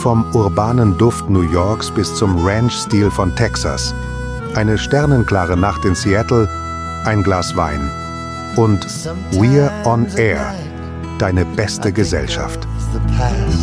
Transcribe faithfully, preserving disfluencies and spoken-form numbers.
Vom urbanen Duft New Yorks bis zum Ranch-Stil von Texas. Eine sternenklare Nacht in Seattle, ein Glas Wein. Und We're on Air, deine beste Gesellschaft.